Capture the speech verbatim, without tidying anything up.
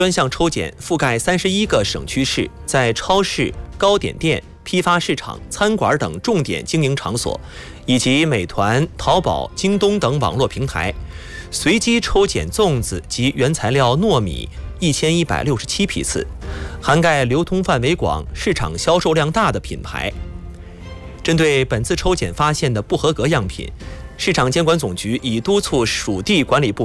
专项抽检覆盖三十一个省区市，在超市、糕点店、批发市场、餐馆等重点经营场所，以及美团、淘宝、京东等网络平台，随机抽检粽子及原材料糯米一千一百六十七批次，涵盖流通范围广、市场销售量大的品牌。针对本次抽检发现的不合格样品，市场监管总局已督促属地管理部